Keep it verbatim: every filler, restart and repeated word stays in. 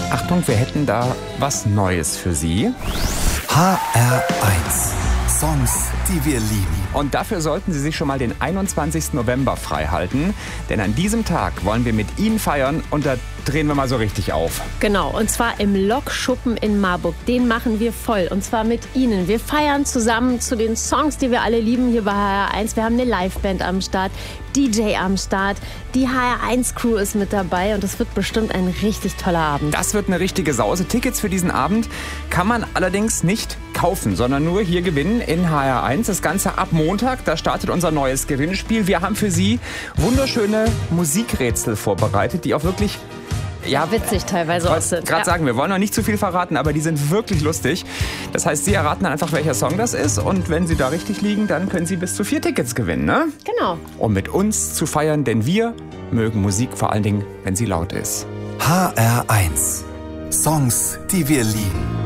Achtung, wir hätten da was Neues für Sie. H R eins. Songs, die wir lieben. Und dafür sollten Sie sich schon mal den einundzwanzigsten November freihalten. Denn an diesem Tag wollen wir mit Ihnen feiern und da drehen wir mal so richtig auf. Genau, und zwar im Lokschuppen in Marburg. Den machen wir voll und zwar mit Ihnen. Wir feiern zusammen zu den Songs, die wir alle lieben hier bei H R eins. Wir haben eine Liveband am Start, D J am Start, die H R eins Crew ist mit dabei und es wird bestimmt ein richtig toller Abend. Das wird eine richtige Sause. Tickets für diesen Abend kann man allerdings nicht kaufen, sondern nur hier gewinnen in H R eins. Das Ganze ab Montag, da startet unser neues Gewinnspiel. Wir haben für Sie wunderschöne Musikrätsel vorbereitet, die auch wirklich ja, witzig teilweise auch sind. Gerade ja. sagen, wir wollen noch nicht zu viel verraten, aber die sind wirklich lustig. Das heißt, Sie erraten dann einfach, welcher Song das ist und wenn Sie da richtig liegen, dann können Sie bis zu vier Tickets gewinnen, ne? Genau. Um mit uns zu feiern, denn wir mögen Musik vor allen Dingen, wenn sie laut ist. H R eins. Songs, die wir lieben.